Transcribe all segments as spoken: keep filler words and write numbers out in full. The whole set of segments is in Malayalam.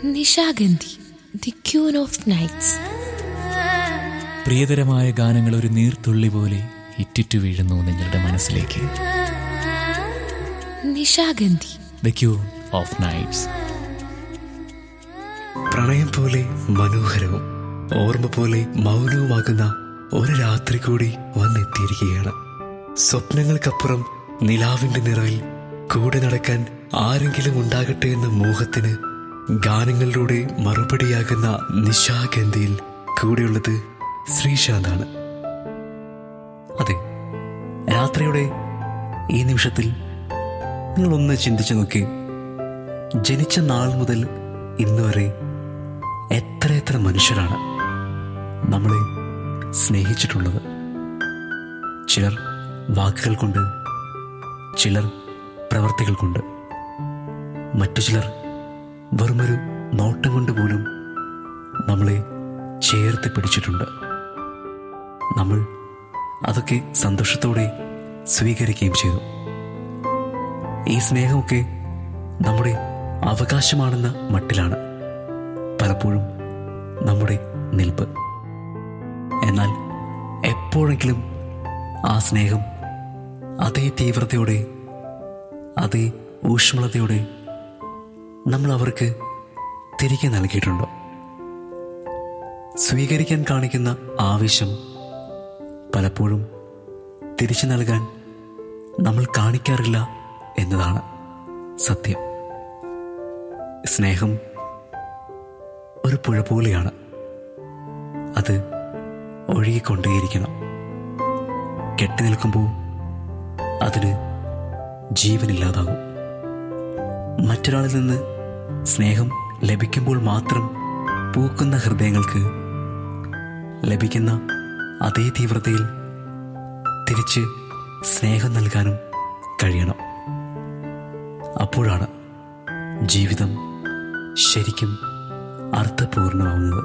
Nishagandhi, the queen of nights. പ്രിയതരമായ ഗാനങ്ങൾ ഒരു നീർത്തുള്ളി പോലെ ഇറ്റിറ്റു വീഴുന്നു നിങ്ങളുടെ മനസ്സിലേക്ക്. Nishagandhi, the queen of nights. പ്രണയം പോലെ മനോഹരവും ഓർമ്മ പോലെ മൗനവുമാകുന്ന ഒരു രാത്രി കൂടി വന്നെത്തിയിരിക്കുകയാണ്. സ്വപ്നങ്ങൾക്കപ്പുറം നിലാവിന്റെ നിറവിൽ കൂടെ നടക്കാൻ ആരെങ്കിലും ഉണ്ടാകട്ടെ എന്ന മോഹത്തിന് ഗാനങ്ങളിലൂടെ മറുപടിയാകുന്ന നിശാഗന്ധിയിൽ കൂടെയുള്ളത് ശ്രീശാന്താണ്. അതെ, രാത്രിയുടെ ഈ നിമിഷത്തിൽ നിങ്ങളൊന്ന് ചിന്തിച്ചു നോക്കി. ജനിച്ച നാൾ മുതൽ ഇന്ന് വരെ എത്ര എത്ര മനുഷ്യരാണ് നമ്മളെ സ്നേഹിച്ചിട്ടുള്ളത്. ചിലർ വാക്കുകൾ കൊണ്ട്, ചിലർ പ്രവർത്തികൾ കൊണ്ട്, മറ്റു ചിലർ വെറുമൊരു നോട്ടം കൊണ്ട് പോലും നമ്മളെ ചേർത്ത് പിടിച്ചിട്ടുണ്ട്. നമ്മൾ അതൊക്കെ സന്തോഷത്തോടെ സ്വീകരിക്കുകയും ചെയ്തു. ഈ സ്നേഹമൊക്കെ നമ്മുടെ അവകാശമാണെന്ന മട്ടിലാണ് പലപ്പോഴും നമ്മുടെ നിൽപ്പ്. എന്നാൽ എപ്പോഴെങ്കിലും ആ സ്നേഹം അതേ തീവ്രതയോടെ, അതേ ഊഷ്മളതയോടെ നമ്മൾ അവർക്ക് തിരികെ നൽകിയിട്ടുണ്ടോ? സ്വീകരിക്കാൻ കാണിക്കുന്ന ആവേശം പലപ്പോഴും തിരിച്ചു നൽകാൻ നമ്മൾ കാണിക്കാറില്ല എന്നതാണ് സത്യം. സ്നേഹം ഒരു പുഴ പോലെയാണ്. അത് ഒഴുകിക്കൊണ്ടേയിരിക്കണം. കെട്ടി നിൽക്കുമ്പോൾ അതിന് ജീവനില്ലാതാകും. മറ്റൊരാളിൽ നിന്ന് സ്നേഹം ലഭിക്കുമ്പോൾ മാത്രം പൂക്കുന്ന ഹൃദയങ്ങൾക്ക് ലഭിക്കുന്ന അതേ തീവ്രതയിൽ തിരിച്ച് സ്നേഹം നൽകാനും കഴിയണം. അപ്പോഴാണ് ജീവിതം ശരിക്കും അർത്ഥപൂർണമാവുന്നത്.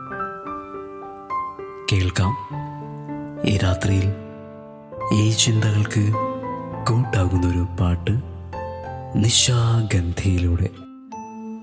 കേൾക്കാം ഈ രാത്രിയിൽ ഈ ചിന്തകൾക്ക് കൂട്ടാകുന്നൊരു പാട്ട് നിശാഗന്ധിയിലൂടെ.